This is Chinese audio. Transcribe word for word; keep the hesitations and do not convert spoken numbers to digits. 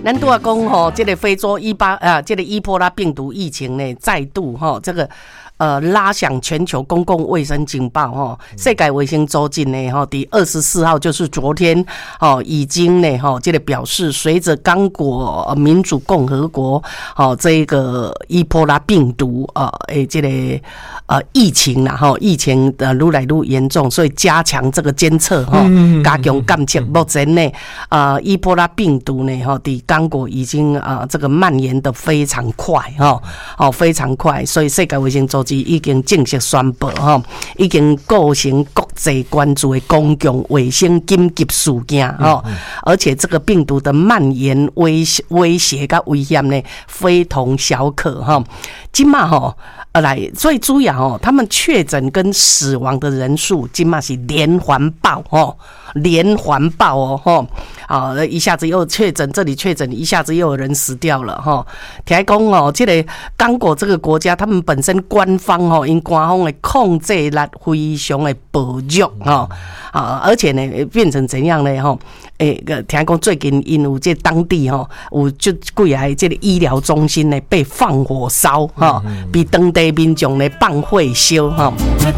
咱拄啊讲吼，这个非洲伊巴啊，这个伊波拉病毒疫情呢，再度吼这个。呃，拉响全球公共卫生警报哈！世界卫生组织呢哈，第二十四号就是昨天哦，已经呢哈，这个表示，随着刚果民主共和国哦这个伊波拉病毒啊诶这个呃疫情啦哈，疫情呃愈来愈严重，所以加强这个监测哈，加强监测。目前呢，呃伊波拉病毒呢哈，伫刚果已经啊这个蔓延的非常快哈，哦非常快，所以世界卫生组织已经正式宣布吼，已经构成国际关注的公共卫生紧急事件吼，而且这个病毒的蔓延威威胁跟危险呢，非同小可哈。今嘛吼，呃来最主要吼，他们确诊跟死亡的人数今嘛是连环爆吼，连环爆哦吼，啊一下子又确诊，这里确诊，一下子又有人死掉了哈。听讲哦，这个刚果这个国家，他们本身官方哦，因官方的控制力非常的薄弱哈啊，而且呢变成怎样呢哈？诶，个听讲最近因有这当地吼有就几个这个医疗中心呢被放火烧哈，比当地民众呢放火烧哈。